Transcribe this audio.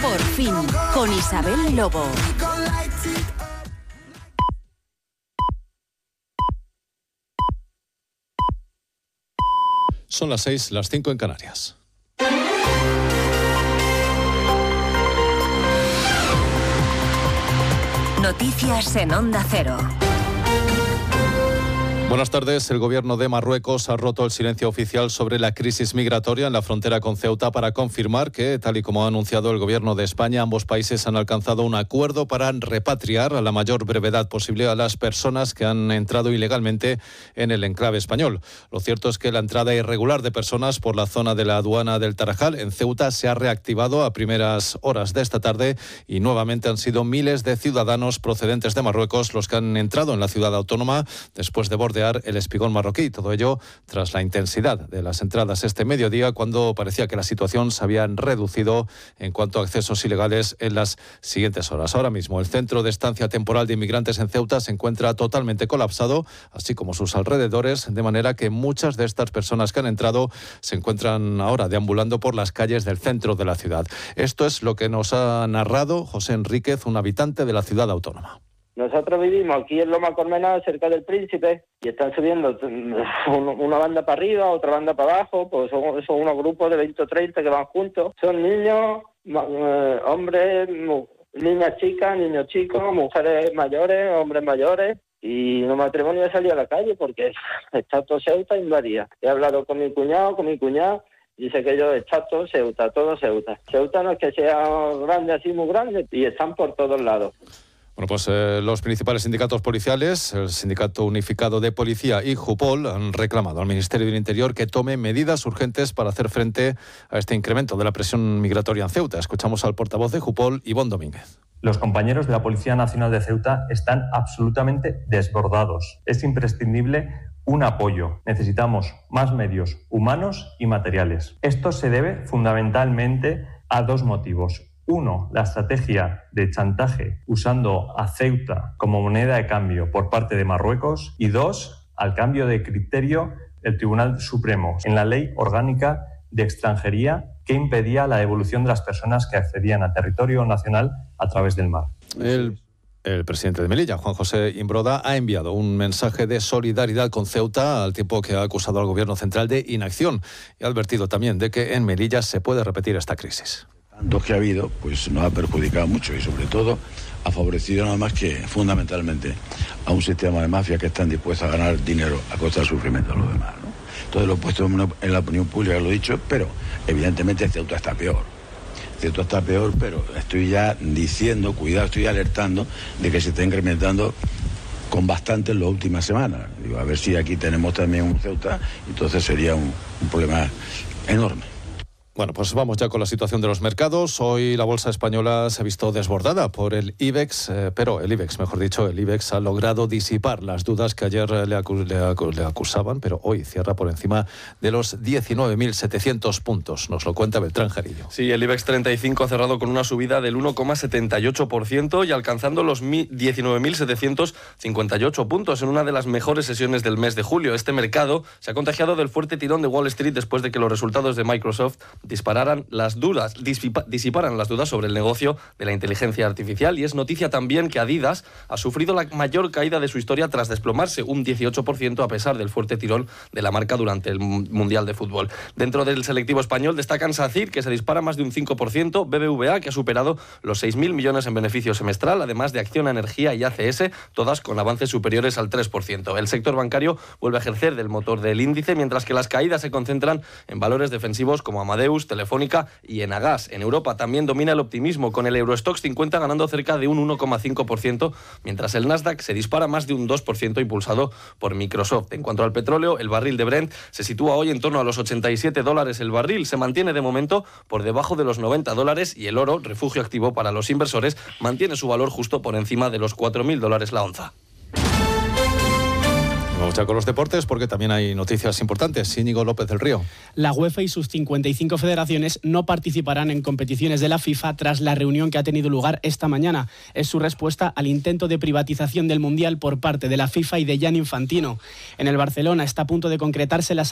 Por fin, con Isabel Lobo. Son las 6, las 5 en Canarias. Noticias en Onda Cero. Buenas tardes. El gobierno de Marruecos ha roto el silencio oficial sobre la crisis migratoria en la frontera con Ceuta para confirmar que, tal y como ha anunciado el gobierno de España, ambos países han alcanzado un acuerdo para repatriar a la mayor brevedad posible a las personas que han entrado ilegalmente en el enclave español. Lo cierto es que la entrada irregular de personas por la zona de la aduana del Tarajal en Ceuta se ha reactivado a primeras horas de esta tarde y nuevamente han sido miles de ciudadanos procedentes de Marruecos los que han entrado en la ciudad autónoma después de bordear el espigón marroquí. Todo ello tras la intensidad de las entradas este mediodía, cuando parecía que la situación se había reducido en cuanto a accesos ilegales en las siguientes horas. Ahora mismo el centro de estancia temporal de inmigrantes en Ceuta se encuentra totalmente colapsado, así como sus alrededores, de manera que muchas de estas personas que han entrado se encuentran ahora deambulando por las calles del centro de la ciudad. Esto es lo que nos ha narrado José Enríquez, un habitante de la ciudad autónoma. Nosotros vivimos aquí en Loma Colmenada, cerca del Príncipe, y están subiendo una banda para arriba, otra banda para abajo, pues son unos grupos de 20 o 30 que van juntos. Son niños, hombres, niñas chicas, niños chicos, mujeres mayores, hombres mayores, y no me atrevo ni a salir a la calle porque está todo Ceuta invadida. He hablado con mi cuñado, dice que está todo Ceuta. Ceuta no es que sea grande, así muy grande, y están por todos lados. Bueno, pues los principales sindicatos policiales, el Sindicato Unificado de Policía y Jupol, han reclamado al Ministerio del Interior que tome medidas urgentes para hacer frente a este incremento de la presión migratoria en Ceuta. Escuchamos al portavoz de Jupol, Ivón Domínguez. Los compañeros de la Policía Nacional de Ceuta están absolutamente desbordados. Es imprescindible un apoyo. Necesitamos más medios humanos y materiales. Esto se debe fundamentalmente a dos motivos. Uno, la estrategia de chantaje usando a Ceuta como moneda de cambio por parte de Marruecos. Y dos, al cambio de criterio del Tribunal Supremo en la Ley Orgánica de Extranjería que impedía la devolución de las personas que accedían a territorio nacional a través del mar. El presidente de Melilla, Juan José Imbroda, ha enviado un mensaje de solidaridad con Ceuta al tiempo que ha acusado al gobierno central de inacción y ha advertido también de que en Melilla se puede repetir esta crisis. Tantos que ha habido, pues nos ha perjudicado mucho y sobre todo ha favorecido nada más que fundamentalmente a un sistema de mafia que están dispuestos a ganar dinero a costa del sufrimiento de los demás, ¿no? Entonces lo he puesto en la opinión pública, lo he dicho, pero evidentemente Ceuta está peor. Pero estoy ya diciendo, cuidado, estoy alertando de que se está incrementando con bastante en las últimas semanas. Digo, a ver si aquí tenemos también un Ceuta, entonces sería un problema enorme. Bueno, pues vamos ya con la situación de los mercados. Hoy la bolsa española se ha visto desbordada por el IBEX, el IBEX ha logrado disipar las dudas que ayer le acusaban, pero hoy cierra por encima de los 19.700 puntos. Nos lo cuenta Beltrán Jarillo. Sí, el IBEX 35 ha cerrado con una subida del 1,78% y alcanzando los 19.758 puntos en una de las mejores sesiones del mes de julio. Este mercado se ha contagiado del fuerte tirón de Wall Street después de que los resultados de Microsoft disiparan las dudas sobre el negocio de la inteligencia artificial. Y es noticia también que Adidas ha sufrido la mayor caída de su historia tras desplomarse un 18% a pesar del fuerte tirón de la marca durante el Mundial de Fútbol. Dentro del selectivo español destacan SACIR, que se dispara más de un 5%, BBVA, que ha superado los 6.000 millones en beneficio semestral, además de Acciona Energía y ACS, todas con avances superiores al 3%. El sector bancario vuelve a ejercer del motor del índice, mientras que las caídas se concentran en valores defensivos como Amadeus, Telefónica y Enagas. En Europa también domina el optimismo, con el Eurostoxx 50 ganando cerca de un 1,5%, mientras el Nasdaq se dispara más de un 2% impulsado por Microsoft. En cuanto al petróleo, el barril de Brent se sitúa hoy en torno a los $87 el barril. Se mantiene de momento por debajo de los $90 y el oro, refugio activo para los inversores, mantiene su valor justo por encima de los $4.000 la onza. Vamos ya con los deportes porque también hay noticias importantes. Íñigo López del Río. La UEFA y sus 55 federaciones no participarán en competiciones de la FIFA tras la reunión que ha tenido lugar esta mañana. Es su respuesta al intento de privatización del Mundial por parte de la FIFA y de Gianni Infantino. En el Barcelona está a punto de concretarse la